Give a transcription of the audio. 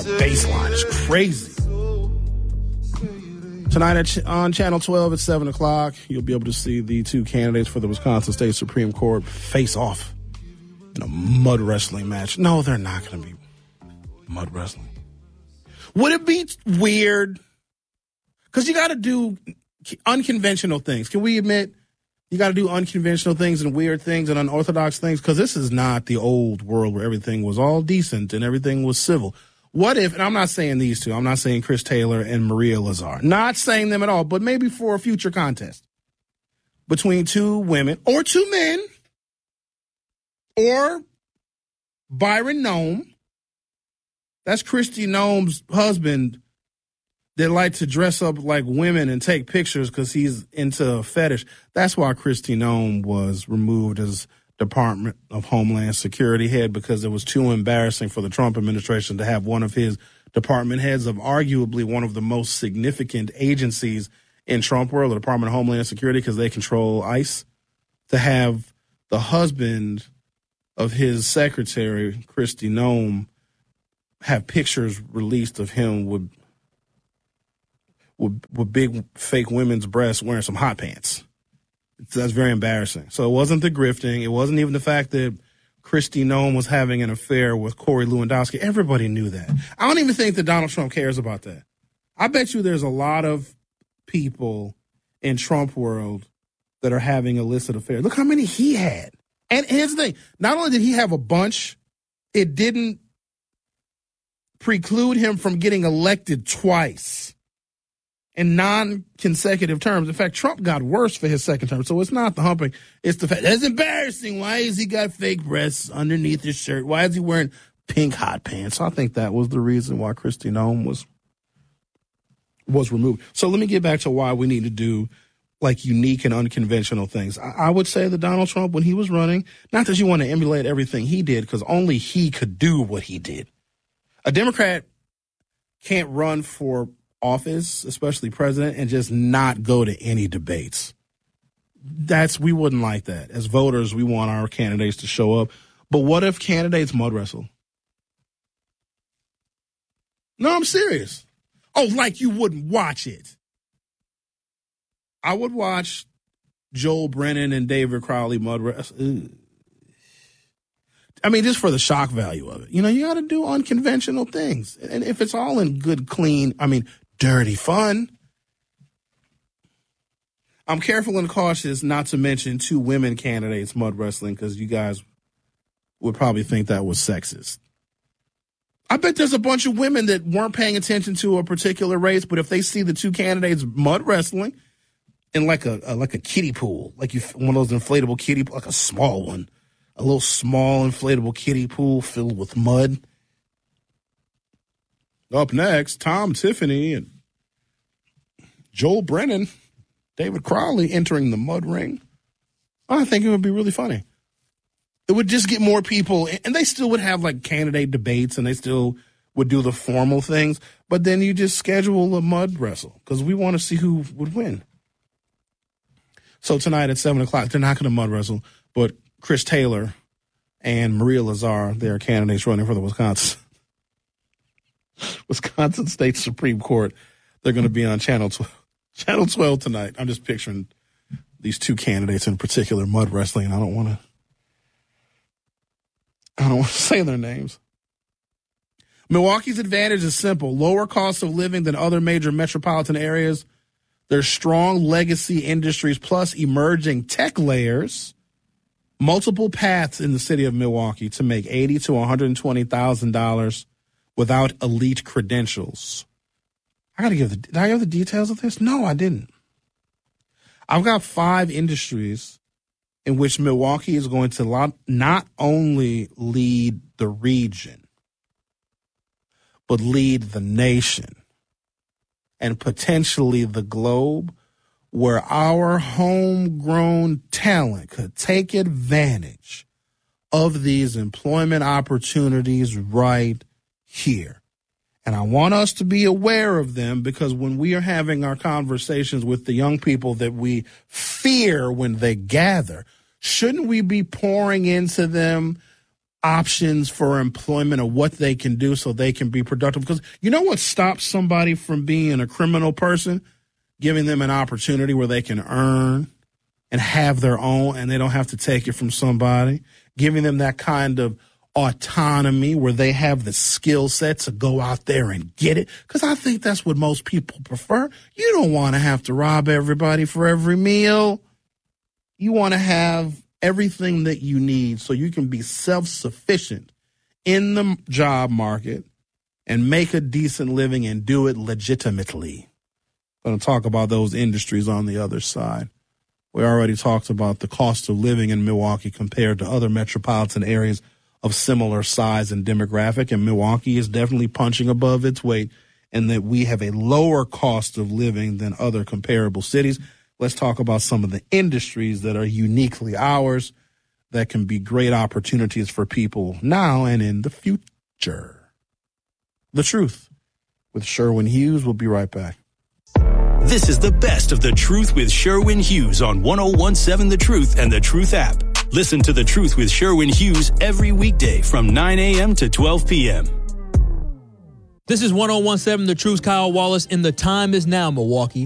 That bass line is crazy. Tonight on Channel 12 at 7 o'clock, you'll be able to see the two candidates for the Wisconsin State Supreme Court face off in a mud wrestling match. No, they're not going to be mud wrestling. Would it be weird? Because you got to do unconventional things. Can we admit you got to do unconventional things and weird things and unorthodox things? Because this is not the old world where everything was all decent and everything was civil. What if, and I'm not saying these two, I'm not saying Chris Taylor and Maria Lazar, not saying them at all, but maybe for a future contest between two women or two men or Byron Nome. That's Kristi Noem's husband that liked to dress up like women and take pictures because he's into a fetish. That's why Kristi Noem was removed as Department of Homeland Security head, because it was too embarrassing for the Trump administration to have one of his department heads of arguably one of the most significant agencies in Trump world, the Department of Homeland Security, because they control ICE, to have the husband of his secretary, Kristi Noem, have pictures released of him with big fake women's breasts wearing some hot pants. That's very embarrassing. So it wasn't the grifting. It wasn't even the fact that Kristi Noem was having an affair with Corey Lewandowski. Everybody knew that. I don't even think that Donald Trump cares about that. I bet you there's a lot of people in Trump world that are having illicit affairs. Look how many he had. And here's the thing. Not only did he have a bunch, it didn't preclude him from getting elected twice in non-consecutive terms. In fact, Trump got worse for his second term. So it's not the humping. It's the fact. That's embarrassing. Why has he got fake breasts underneath his shirt? Why is he wearing pink hot pants? So I think that was the reason why Kristi Noem was removed. So let me get back to why we need to do like unique and unconventional things. I would say that Donald Trump, when he was running, not that you want to emulate everything he did, because only he could do what he did. A Democrat can't run for office, especially president, and just not go to any debates. We wouldn't like that. As voters, we want our candidates to show up. But what if candidates mud wrestle? No, I'm serious. Oh, like you wouldn't watch it. I would watch Joel Brennan and David Crowley mud wrestle. I mean, just for the shock value of it. You know, you got to do unconventional things. And if it's all in good, clean, dirty fun. I'm careful and cautious not to mention two women candidates mud wrestling, because you guys would probably think that was sexist. I bet there's a bunch of women that weren't paying attention to a particular race, but if they see the two candidates mud wrestling in like a kiddie pool, like one of those inflatable kiddie, like a small one, a little small inflatable kiddie pool filled with mud. Up next, Tom Tiffany and Joel Brennan, David Crowley entering the mud ring. I think it would be really funny. It would just get more people, and they still would have like candidate debates, and they still would do the formal things, but then you just schedule a mud wrestle, because we want to see who would win. So tonight at 7 o'clock, they're not going to mud wrestle, but Chris Taylor and Maria Lazar, they are candidates running for the Wisconsin State Supreme Court. They're going to be on Channel 12 tonight. I'm just picturing these two candidates in particular mud wrestling. I don't want to say their names. Milwaukee's advantage is simple: lower cost of living than other major metropolitan areas. There's strong legacy industries plus emerging tech layers. Multiple paths in the city of Milwaukee to make $80,000 to $120,000 without elite credentials. Did I give the details of this? No, I didn't. I've got 5 industries in which Milwaukee is going to not only lead the region, but lead the nation and potentially the globe, where our homegrown talent could take advantage of these employment opportunities right here. And I want us to be aware of them, because when we are having our conversations with the young people that we fear when they gather, shouldn't we be pouring into them options for employment or what they can do so they can be productive. Because you know what stops somebody from being a criminal person? Giving them an opportunity where they can earn and have their own and they don't have to take it from somebody. Giving them that kind of autonomy where they have the skill set to go out there and get it. Because I think that's what most people prefer. You don't want to have to rob everybody for every meal. You want to have everything that you need so you can be self-sufficient in the job market and make a decent living and do it legitimately. I'm going to talk about those industries on the other side. We already talked about the cost of living in Milwaukee compared to other metropolitan areas of similar size and demographic, and Milwaukee is definitely punching above its weight in that we have a lower cost of living than other comparable cities. Let's talk about some of the industries that are uniquely ours that can be great opportunities for people now and in the future. The Truth with Sherwin Hughes. We'll be right back. This is the best of The Truth with Sherwin Hughes on 101.7 The Truth and The Truth app. Listen to The Truth with Sherwin Hughes every weekday from 9 a.m. to 12 p.m. This is 101.7 The Truth, Kyle Wallace, and the time is now, Milwaukee.